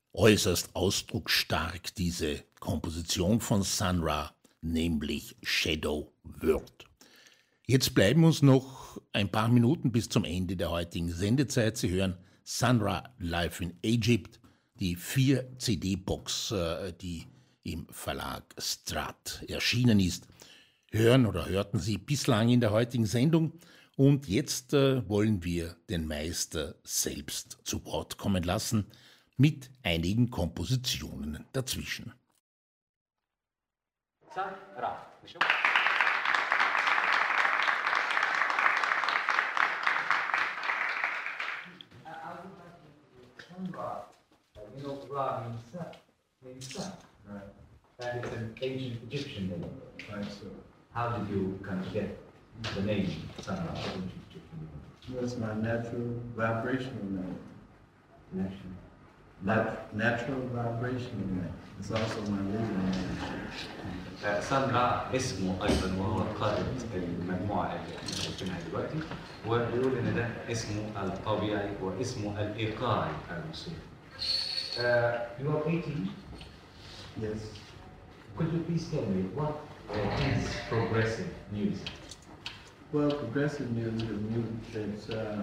Äußerst ausdrucksstark diese Komposition von Sun Ra, nämlich Shadow World. Jetzt bleiben uns noch ein paar Minuten bis zum Ende der heutigen Sendezeit. Sie hören Sun Ra Live in Egypt, die 4-CD-Box, die im Verlag Strat erschienen ist. Hören oder hörten Sie bislang in der heutigen Sendung. Und jetzt wollen wir den Meister selbst zu Wort kommen lassen, mit einigen Kompositionen dazwischen. Sun Ra. You know, Ra means sun. Right. And it's an ancient Egyptian name. Right, so How did you come to get the name Sun Ra? Ancient Egyptian name? that's my natural vibrational name. National. Natural vibrational name. It's also my legal name. سان را اسمه ايضا وهو قائد المجموعه اللي احنا شايفينها دلوقتي وبيقول ان ده اسمه الطبيعي واسمه الايقاعي الموسيقي. You are 18. Yes. Could you please tell me what is progressive music? Well, progressive music is music that's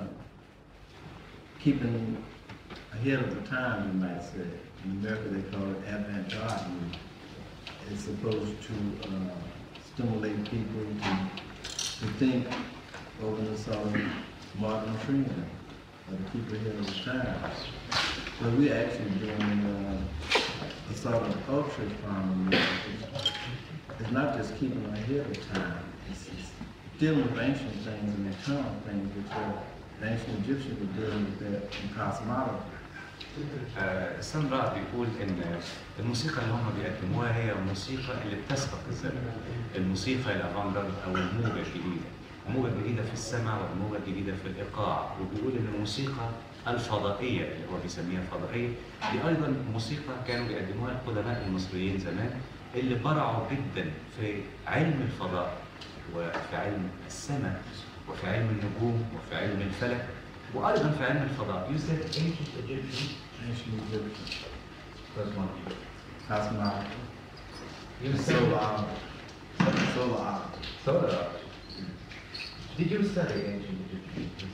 keeping ahead of the time, you might say. In America, they call it avant-garde music. It's supposed to stimulate people to think over the sort of modern trend, to keep ahead of the times. But we're actually doing a sort of ultra form of music. It's not just keeping ahead of time. It's dealing with ancient things and eternal things, which the ancient Egyptians were dealing with that in cosmology. سان را بيقول ان الموسيقى اللي هم بيقدموها هي الموسيقى اللي بتسبق الزمن، الموسيقى الافانجارد او الموجه الجديده، الموجه الجديده في السمع والموجه الجديده في الايقاع، وبيقول ان الموسيقى الفضائيه اللي هو بيسميها فضائيه دي ايضا موسيقى كانوا بيقدموها القدماء المصريين زمان اللي برعوا جدا في علم الفضاء وفي علم السماء وفي علم النجوم وفي علم الفلك وايضا في علم الفضاء. You said ancient Egyptian. Ancient Egyptian. First one. Cosmology. You Solar art. Solar art. Solar art. Did you study ancient Egyptian?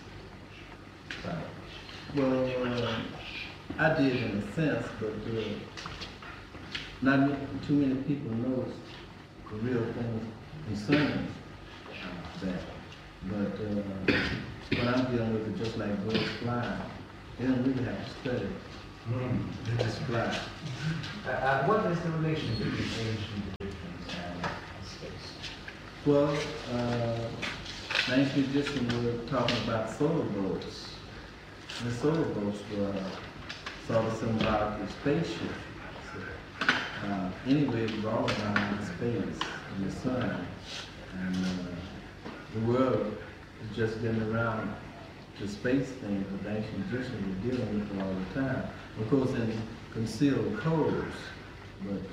Well, I did in a sense, but not too many people know the real things concerning that. But when I'm dealing with it, just like birds flying, they don't really have to study. They just fly. What is the relation between ancient Egyptians and space? Well, the ancient Egyptians were talking about solar boats. And the solar boats were sort of symbolic of spaceship. So, anyway, it's all around space and the sun. And the world is just getting around the space thing that the ancient Egyptians were dealing with all the time. Of course, in concealed codes, but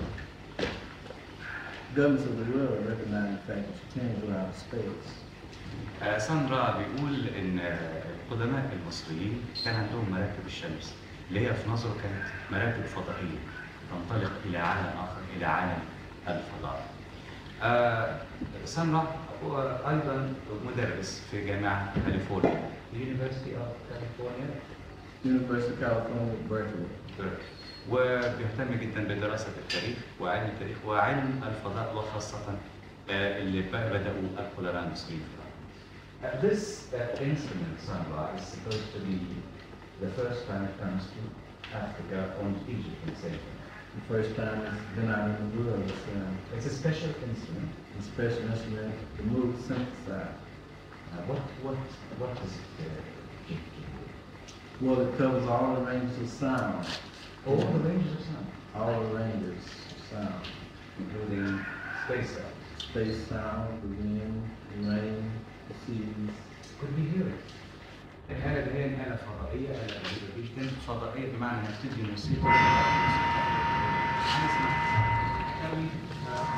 governments of the world recognize the fact that you can't go out of space. سان را بيقول ان القدماء المصريين كان عندهم مراكب الشمس اللي هي في نظره كانت مراكب فضائيه تنطلق الى عالم اخر الى عالم الفضاء. سان را هو ايضا مدرس في جامعه كاليفورنيا. University of California. University of California, Berkeley. وبيهتم جدا بدراسه التاريخ وعلم التاريخ وعلم الفضاء وخاصه اللي بداوا القدماء المصريين في الارض. This instrument, Sun Ra, is supposed to be the first time it comes to Africa or Egypt in Central. The first time it's been out in the world. It's a special instrument. A special instrument, the mood synthesizer. What does it give you? Well, it covers all the ranges of sound. All the ranges of sound? All the ranges of sound. Including space sound. Space sound, the wind, the rain, the seas. Could we hear it? الآلة اللي هي آلة فضائية، آلة غريبة جدا، فضائية بمعنى انها بتدي موسيقى.